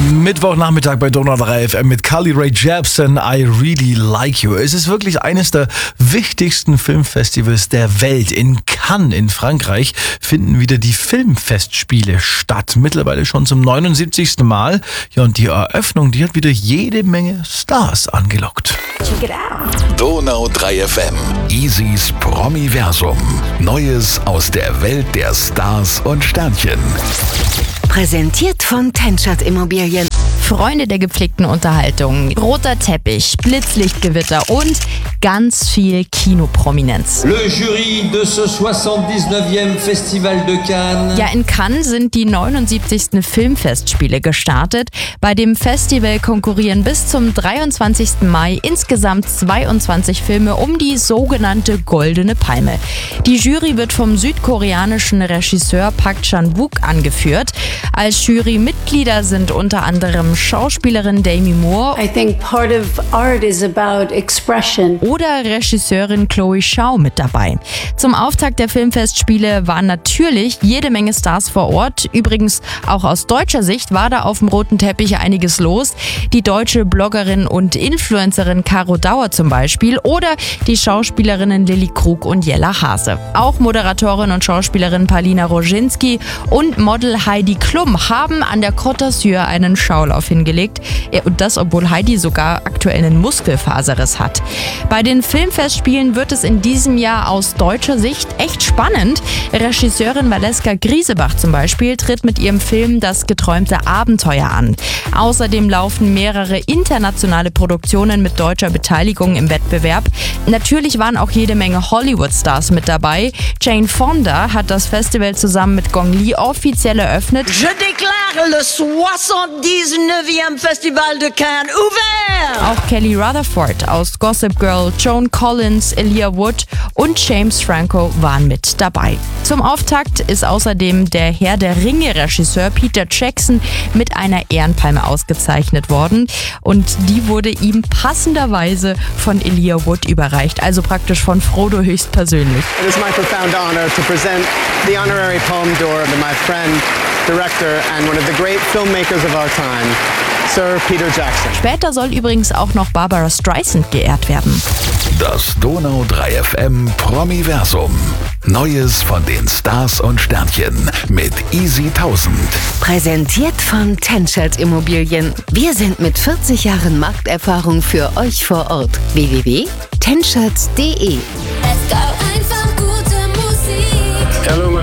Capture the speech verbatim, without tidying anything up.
Mittwochnachmittag bei Donau drei F M mit Carly Rae Jepsen, I Really Like You. Es ist wirklich eines der wichtigsten Filmfestivals der Welt. In Cannes in Frankreich finden wieder die Filmfestspiele statt. Mittlerweile schon zum neunundsiebzigsten Mal. Ja, und die Eröffnung, die hat wieder jede Menge Stars angelockt. Check it out. Donau drei F M. Easys Promiversum. Neues aus der Welt der Stars und Sternchen. Präsentiert von Tenschert Immobilien. Freunde der gepflegten Unterhaltung, roter Teppich, Blitzlichtgewitter und ganz viel Kinoprominenz. Le Jury de ce soixante-dix-neuvième Festival de Cannes. Ja, in Cannes sind die neunundsiebzigsten Filmfestspiele gestartet. Bei dem Festival konkurrieren bis zum dreiundzwanzigsten Mai insgesamt zweiundzwanzig Filme um die sogenannte Goldene Palme. Die Jury wird vom südkoreanischen Regisseur Park Chan-wook angeführt. Als Jurymitglieder sind unter anderem Schauspielerin Demi Moore I think part of art is about expression. oder Regisseurin Chloe Zhao mit dabei. Zum Auftakt der Filmfestspiele waren natürlich jede Menge Stars vor Ort. Übrigens auch aus deutscher Sicht war da auf dem roten Teppich einiges los. Die deutsche Bloggerin und Influencerin Caro Dauer zum Beispiel oder die Schauspielerinnen Lilly Krug und Jella Hase. Auch Moderatorin und Schauspielerin Palina Roginski und Model Heidi Klum haben an der Côte d'Azur einen Schaulauf hingelegt. Und das, obwohl Heidi sogar aktuell einen Muskelfaserriss hat. Bei den Filmfestspielen wird es in diesem Jahr aus deutscher Sicht echt spannend. Regisseurin Valeska Griesebach zum Beispiel tritt mit ihrem Film Das geträumte Abenteuer an. Außerdem laufen mehrere internationale Produktionen mit deutscher Beteiligung im Wettbewerb. Natürlich waren auch jede Menge Hollywood-Stars mit dabei. Jane Fonda hat das Festival zusammen mit Gong Li offiziell eröffnet. Je déclare le soixante-dix-neuvième Festival de Cannes ouvert! Auch Kelly Rutherford aus Gossip Girl, Joan Collins, Elijah Wood und James Franco waren mit dabei. Zum Auftakt ist außerdem der Herr der Ringe-Regisseur Peter Jackson mit einer Ehrenpalme ausgezeichnet worden. Und die wurde ihm passenderweise von Elijah Wood überreicht, also praktisch von Frodo höchstpersönlich. It is my profound honor to present the honorary Palme d'Or to my friend, director and one of the great filmmakers of our time, Sir Peter Jackson. Später soll übrigens auch noch Barbara Streisand geehrt werden. Das Donau drei F M Promiversum. Neues von den Stars und Sternchen mit Easy tausend. Präsentiert von Tenschert Immobilien. Wir sind mit vierzig Jahren Markterfahrung für euch vor Ort. w w w punkt tenschert punkt d e Let's go einfach